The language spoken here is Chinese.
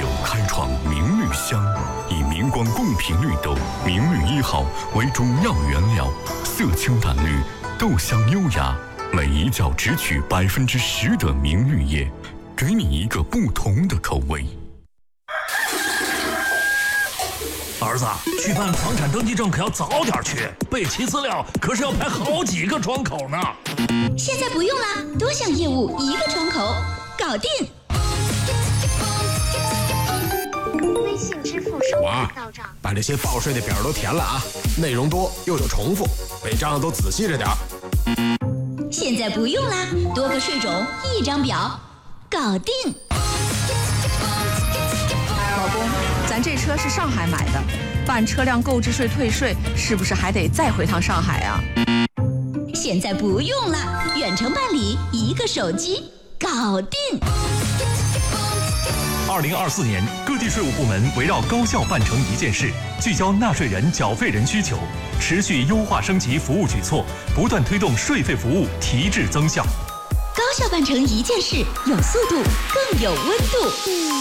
久开创明绿香，以明光共频绿豆明绿1号为主要原料，色清淡绿，豆香优雅，每一角只取10%的明绿叶，给你一个不同的口味。 儿子，去办房产登记证可要早点去，备齐资料可是要排好几个窗口呢。 现在不用啦，多项业务一个窗口，搞定。 微信支付收款到账。 把这些报税的表都填了啊，内容多又有重复，每张都仔细着点。 现在不用啦，多个税种一张表，搞定。 老公，咱这车是上海买的，办车辆购置税退税是不是还得再回趟上海啊？ 现在不用啦，远程办理，一个手机，搞定。 2024年，各地税务部门围绕高效办成一件事，聚焦纳税人、缴费人需求，持续优化升级服务举措，不断推动税费服务提质增效。 高效办成一件事，有速度，更有温度。